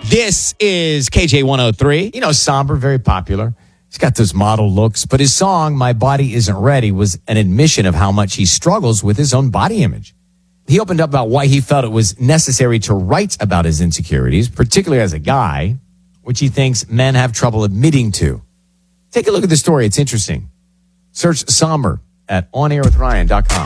This is KJ 103. You know, somber, very popular. He's got those model looks, but his song, My Body Isn't Ready, was an admission of how much he struggles with his own body image. He opened up about why he felt it was necessary to write about his insecurities, particularly as a guy, which he thinks men have trouble admitting to. Take a look at the story. It's interesting. Search somber at onairwithryan.com.